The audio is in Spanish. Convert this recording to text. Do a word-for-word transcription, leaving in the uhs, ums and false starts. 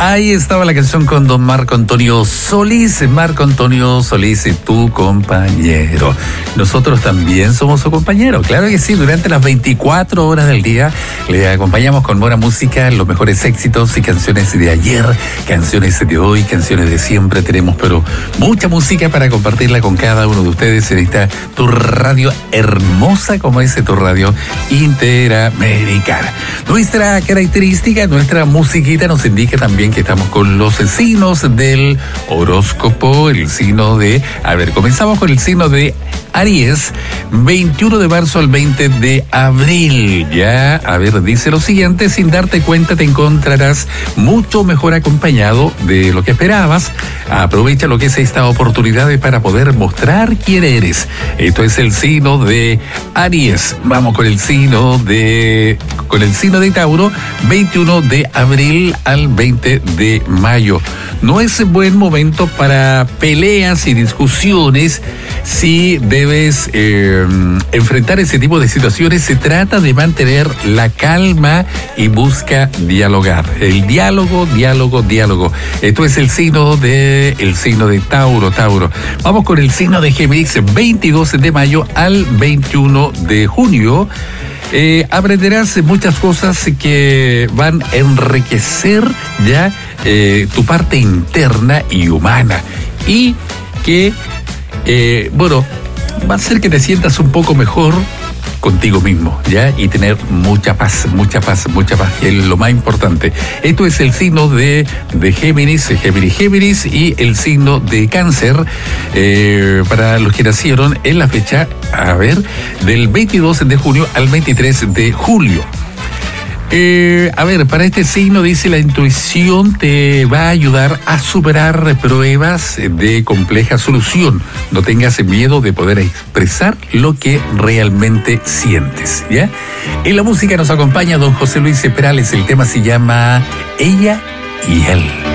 Ahí estaba la canción con don Marco Antonio Solís. Marco Antonio Solís, tu compañero. Nosotros también somos su compañero, claro que sí. Durante las veinticuatro horas del día le acompañamos con buena música, los mejores éxitos y canciones de ayer, canciones de hoy, canciones de siempre. Tenemos pero mucha música para compartirla con cada uno de ustedes en esta tu radio hermosa, como dice tu radio interamericana. Nuestra característica, nuestra musiquita nos indica también que estamos con los signos del horóscopo, el signo de... A ver, comenzamos con el signo de Aries, veintiuno de marzo al veinte de abril. Ya, a ver, dice lo siguiente: sin darte cuenta te encontrarás mucho mejor acompañado de lo que esperabas. Aprovecha lo que es esta oportunidad para poder mostrar quién eres. Esto es el signo de Aries. Vamos con el signo de... con el signo de Tauro, veintiuno de abril al veinte de mayo. No es buen momento para peleas y discusiones. Si debes eh, enfrentar ese tipo de situaciones, se trata de mantener la calma y busca dialogar. El diálogo, diálogo, diálogo. Esto es el signo de el signo de Tauro, Tauro. Vamos con el signo de Géminis, veintidós de mayo al veintiuno de junio. Eh, aprenderás muchas cosas que van a enriquecer ya eh, tu parte interna y humana, y que eh, bueno, va a hacer que te sientas un poco mejor contigo mismo, ¿ya? Y tener mucha paz, mucha paz, mucha paz, que es lo más importante. Esto es el signo de, de Géminis, Géminis, Géminis, y el signo de Cáncer, eh, para los que nacieron en la fecha, a ver, del veintidós de junio al veintitrés de julio. Eh, a ver, para este signo dice: la intuición te va a ayudar a superar pruebas de compleja solución. No tengas miedo de poder expresar lo que realmente sientes, ¿ya? En la música nos acompaña don José Luis Perales. El tema se llama Ella y Él.